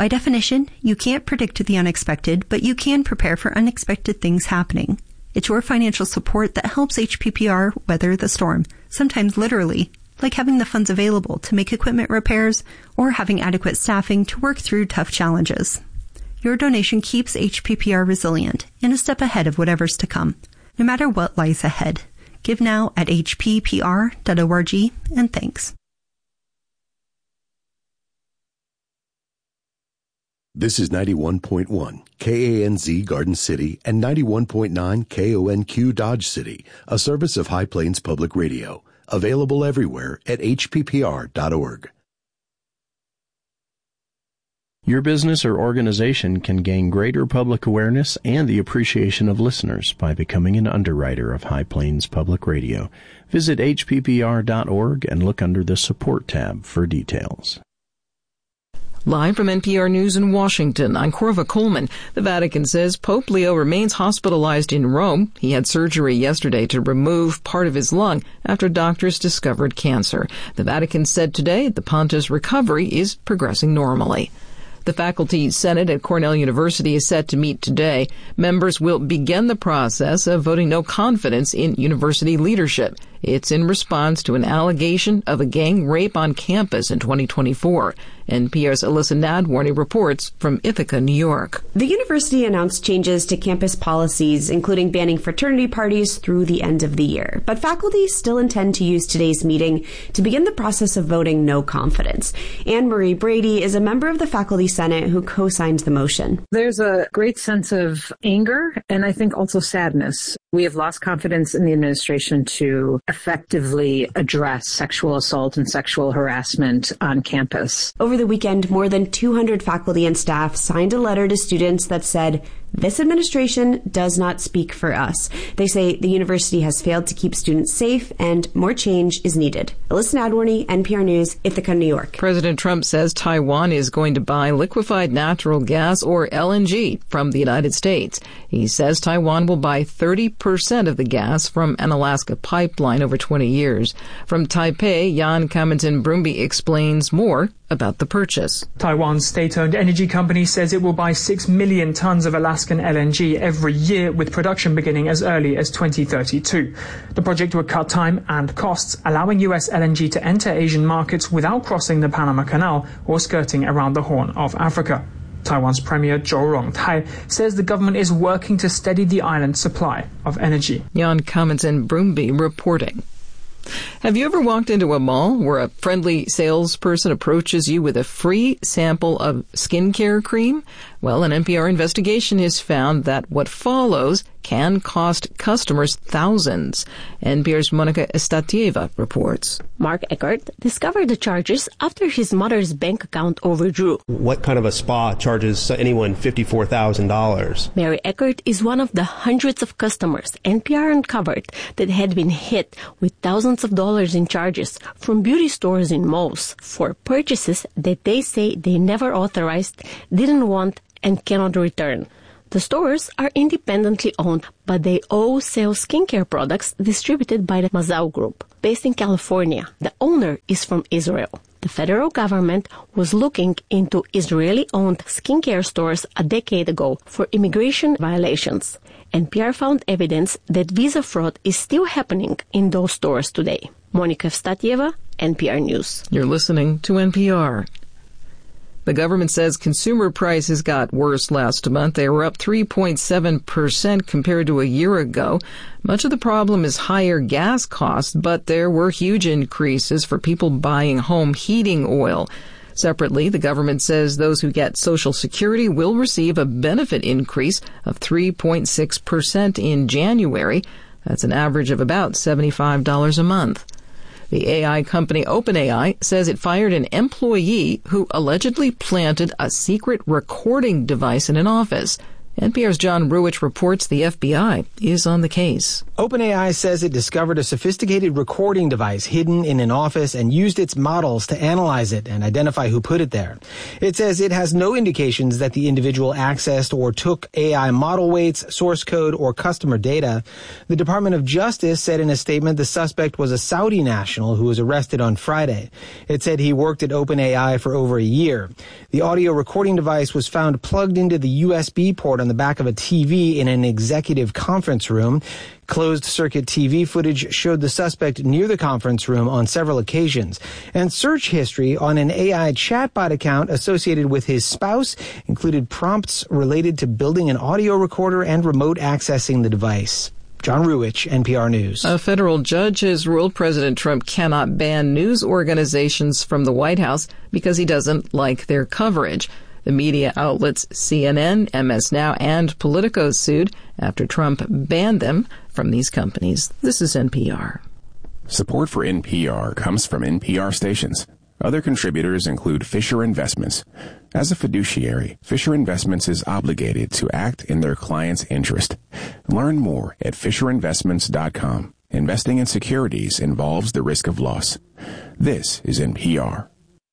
By definition, you can't predict the unexpected, but you can prepare for unexpected things happening. It's your financial support that helps HPPR weather the storm, sometimes literally, like having the funds available to make equipment repairs or having adequate staffing to work through tough challenges. Your donation keeps HPPR resilient and a step ahead of whatever's to come, no matter what lies ahead. Give now at hppr.org, and thanks. This is 91.1 KANZ Garden City and 91.9 KONQ Dodge City, a service of High Plains Public Radio, available everywhere at hppr.org. Your business or organization can gain greater public awareness and the appreciation of listeners by becoming an underwriter of High Plains Public Radio. Visit hppr.org and look under the Support tab for details. Live from NPR News in Washington, I'm Corva Coleman. The Vatican says Pope Leo remains hospitalized in Rome. He had surgery yesterday to remove part of his lung after doctors discovered cancer. The Vatican said today the Pontiff's recovery is progressing normally. The Faculty Senate at Cornell University is set to meet today. Members will begin the process of voting no confidence in university leadership. It's in response to an allegation of a gang rape on campus in 2024. NPR's Alyssa Nadworny reports from Ithaca, New York. The university announced changes to campus policies, including banning fraternity parties through the end of the year. But faculty still intend to use today's meeting to begin the process of voting no confidence. Anne Marie Brady is a member of the Faculty Senate who co-signed the motion. There's a great sense of anger and I think also sadness. We have lost confidence in the administration to effectively address sexual assault and sexual harassment on campus. Over the weekend, more than 200 faculty and staff signed a letter to students that said, "This administration does not speak for us." They say the university has failed to keep students safe and more change is needed. Alyssa Nadworny, NPR News, Ithaca, New York. President Trump says Taiwan is going to buy liquefied natural gas, or LNG, from the United States. He says Taiwan will buy 30% of the gas from an Alaska pipeline over 20 years. From Taipei, Jan Kaminton-Brumby explains more about the purchase. Taiwan's state-owned energy company says it will buy 6 million tons of Alaskan LNG every year, with production beginning as early as 2032. The project would cut time and costs, allowing U.S. LNG to enter Asian markets without crossing the Panama Canal or skirting around the Horn of Africa. Taiwan's Premier Zhou Rongtai says the government is working to steady the island's supply of energy. Jan Kaminton-Brumby reporting. Have you ever walked into a mall where a friendly salesperson approaches you with a free sample of skincare cream? Well, an NPR investigation has found that what follows can cost customers thousands. NPR's Monica Estatieva reports. Mark Eckert discovered the charges after his mother's bank account overdrew. What kind of a spa charges anyone $54,000? Mary Eckert is one of the hundreds of customers NPR uncovered that had been hit with thousands of dollars in charges from beauty stores in malls for purchases that they say they never authorized, didn't want, and cannot return. The stores are independently owned, but they all sell skincare products distributed by the Mazal Group, based in California. The owner is from Israel. The federal government was looking into Israeli-owned skincare stores a decade ago for immigration violations. NPR found evidence that visa fraud is still happening in those stores today. Monica Evstatieva, NPR News. You're listening to NPR. The government says consumer prices got worse last month. They were up 3.7% compared to a year ago. Much of the problem is higher gas costs, but there were huge increases for people buying home heating oil. Separately, the government says those who get Social Security will receive a benefit increase of 3.6% in January. That's an average of about $75 a month. The AI company OpenAI says it fired an employee who allegedly planted a secret recording device in an office. NPR's John Ruwitch reports the FBI is on the case. OpenAI says it discovered a sophisticated recording device hidden in an office and used its models to analyze it and identify who put it there. It says it has no indications that the individual accessed or took AI model weights, source code, or customer data. The Department of Justice said in a statement the suspect was a Saudi national who was arrested on Friday. It said he worked at OpenAI for over a year. The audio recording device was found plugged into the USB port on the back of a TV in an executive conference room. Closed-circuit TV footage showed the suspect near the conference room on several occasions. And search history on an AI chatbot account associated with his spouse included prompts related to building an audio recorder and remote accessing the device. John Ruwich, NPR News. A federal judge has ruled President Trump cannot ban news organizations from the White House because he doesn't like their coverage. The media outlets CNN, MS Now, and Politico sued after Trump banned them from these companies. This is NPR. Support for NPR comes from NPR stations. Other contributors include Fisher Investments. As a fiduciary, Fisher Investments is obligated to act in their client's interest. Learn more at FisherInvestments.com. Investing in securities involves the risk of loss. This is NPR.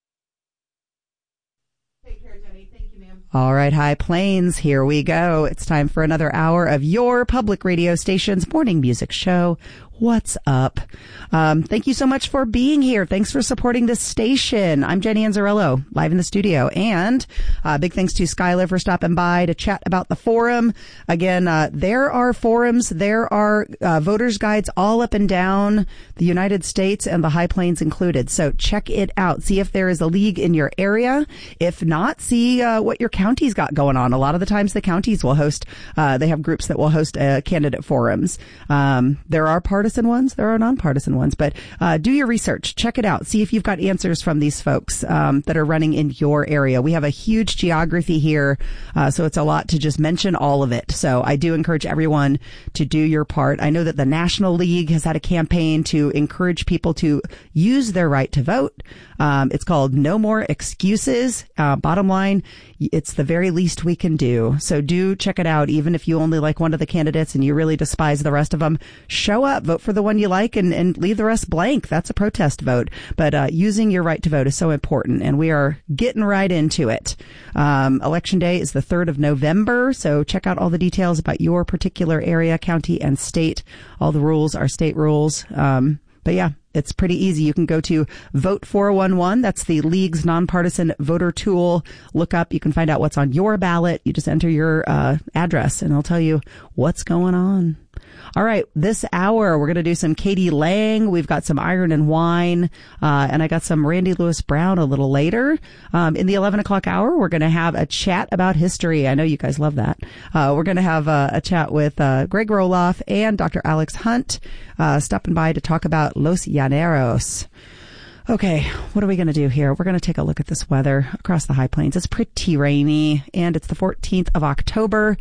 All right, High Plains, here we go. It's time for another hour of your public radio station's morning music show. What's up? Thank you so much for being here. Thanks for supporting this station. I'm Jenny Anzarello, live in the studio. And big thanks to Skylar for stopping by to chat about the forum. Again, there are forums. There are voters' guides all up and down the United States and the High Plains included. So check it out. See if there is a league in your area. If not, see what your county's got going on. A lot of the times the counties will host, they have groups that will host candidate forums. There are partisan ones, there are nonpartisan ones, but do your research, check it out, see if you've got answers from these folks that are running in your area. We have a huge geography here, so it's a lot to just mention all of it. So I do encourage everyone to do your part. I know that the National League has had a campaign to encourage people to use their right to vote. It's called No More Excuses. Bottom line, it's the very least we can do. So do check it out. Even if you only like one of the candidates and you really despise the rest of them, show up, vote for the one you like, and leave the rest blank. That's a protest vote. But using your right to vote is so important, and we are getting right into it. Election day is the 3rd of November, so check out all the details about your particular area, county, and state. All the rules are state rules. But yeah, it's pretty easy. You can go to Vote 411. That's the League's nonpartisan voter tool. Look up. You can find out what's on your ballot. You just enter your address, and it'll tell you what's going on. All right, this hour, we're going to do some Katie Lang. We've got some Iron and Wine, and I got some Randy Lewis Brown a little later. In the 11 o'clock hour, we're going to have a chat about history. I know you guys love that. We're going to have a chat with Greg Roloff and Dr. Alex Hunt stopping by to talk about Los Llaneros. Okay, what are we going to do here? We're going to take a look at this weather across the High Plains. It's pretty rainy, and it's the 14th of October,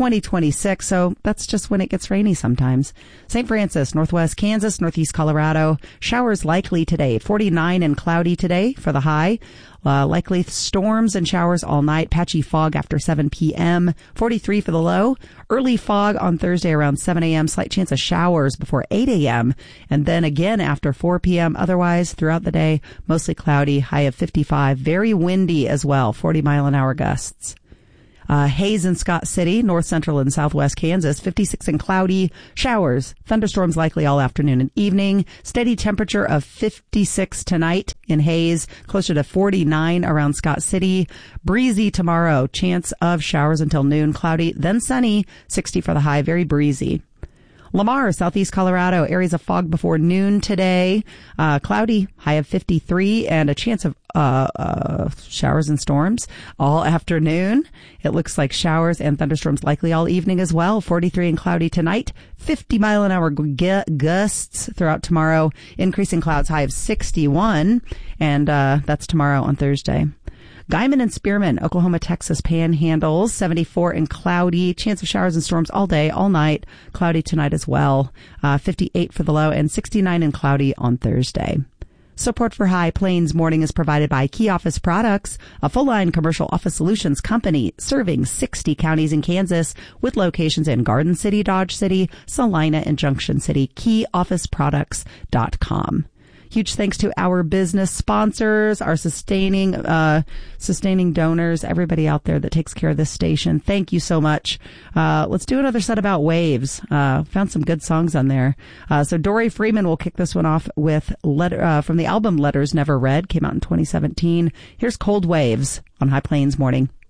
2026, so that's just when it gets rainy sometimes. St. Francis, northwest Kansas, northeast Colorado. Showers likely today. 49 and cloudy today for the high. Likely storms and showers all night. Patchy fog after 7 p.m. 43 for the low. Early fog on Thursday around 7 a.m. Slight chance of showers before 8 a.m. And then again after 4 p.m. Otherwise, throughout the day, mostly cloudy. High of 55. Very windy as well. 40-mile-an-hour gusts. Haze in Scott City, north central and southwest Kansas, 56 and cloudy, showers, thunderstorms likely all afternoon and evening, steady temperature of 56 tonight in Haze, closer to 49 around Scott City, breezy tomorrow, chance of showers until noon, cloudy, then sunny, 60 for the high, very breezy. Lamar, southeast Colorado, areas of fog before noon today. Cloudy, high of 53, and a chance of showers and storms all afternoon. It looks like showers and thunderstorms likely all evening as well. 43 and cloudy tonight. 50-mile-an-hour gusts throughout tomorrow. Increasing clouds, high of 61, and that's tomorrow on Thursday. Guyman and Spearman, Oklahoma, Texas panhandles, 74 and cloudy. Chance of showers and storms all day, all night. Cloudy tonight as well. 58 for the low and 69 and cloudy on Thursday. Support for High Plains Morning is provided by Key Office Products, a full-line commercial office solutions company serving 60 counties in Kansas with locations in Garden City, Dodge City, Salina, and Junction City. KeyOfficeProducts.com. Huge thanks to our business sponsors, our sustaining donors, everybody out there that takes care of this station. Thank you so much. Let's do another set about waves. Found some good songs on there. So Dory Freeman will kick this one off with from the album Letters Never Read, came out in 2017. Here's Cold Waves on High Plains Morning.